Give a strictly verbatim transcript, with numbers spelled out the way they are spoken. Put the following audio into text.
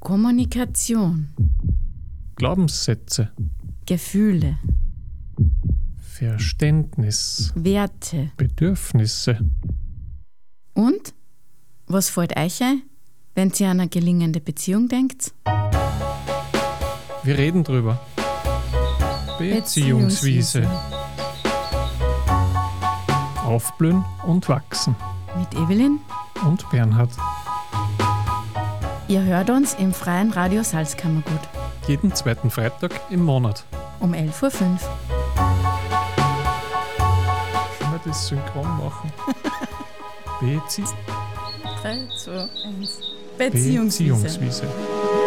Kommunikation. Glaubenssätze. Gefühle. Verständnis. Werte. Bedürfnisse. Und? Was fällt euch ein, wenn ihr an eine gelingende Beziehung denkt? Wir reden drüber. Beziehungswiese. Aufblühen und wachsen. Mit Evelyn und Bernhard. Ihr hört uns im Freien Radio Salzkammergut. Jeden zweiten Freitag im Monat. Um elf Uhr fünf. Können wir das synchron machen? Bezie- drei, zwei, eins. Beziehungswiese. Beziehungswiese.